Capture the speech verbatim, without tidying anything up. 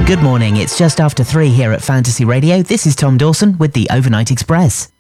Good morning, it's just after three here at Fantasy Radio. This is Tom Dawson with the Overnight Express.